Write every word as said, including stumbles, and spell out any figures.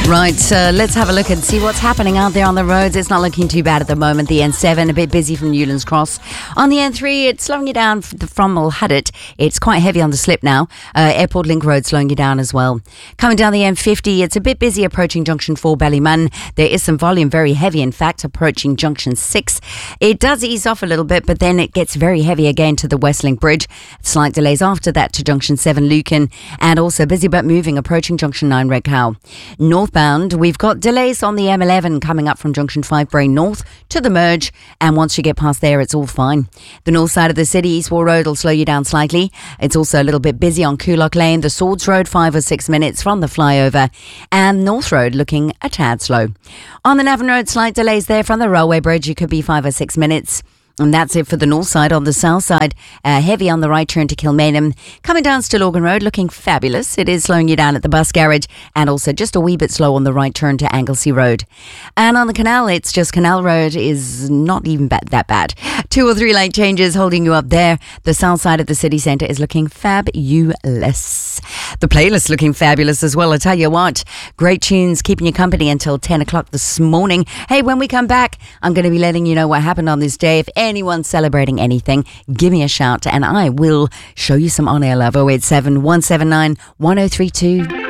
Right, so let's have a look and see what's happening out there on the roads. It's not looking too bad at the moment. The N seven, a bit busy from Newlands Cross. On the N three, it's slowing you down from Mulhuddet. It's quite heavy on the slip now. Uh, Airport Link Road slowing you down as well. Coming down the N fifty, it's a bit busy approaching Junction four Ballymun. There is some volume, very heavy in fact, approaching Junction six. It does ease off a little bit, but then it gets very heavy again to the Westlink Bridge. Slight delays after that to Junction seven Lucan, and also busy but moving approaching Junction nine Red Cow. Northbound, we've got delays on the M eleven coming up from Junction five Brain North to the merge, and once you get past there, it's all fine. The north side of the city, Eastwall Road will slow you down slightly. It's also a little bit busy on Coolock Lane, the Swords Road, five or six minutes from the flyover, and North Road looking a tad slow. On the Navan Road, slight delays there from the railway bridge. You could be five or six minutes. And that's it for the north side. On the south side, uh, heavy on the right turn to Kilmainham. Coming down Stillorgan Road, looking fabulous. It is slowing you down at the bus garage, and also just a wee bit slow on the right turn to Anglesey Road. And on the canal, it's just Canal Road is not even ba- that bad. Two or three lane changes holding you up there. The south side of the city centre is looking fabulous. The playlist looking fabulous as well. I tell you what, great tunes keeping you company until ten o'clock this morning. Hey, when we come back, I'm going to be letting you know what happened on this day. If anyone celebrating anything, give me a shout and I will show you some on-air love. oh eight seven, one seven nine, one oh three two.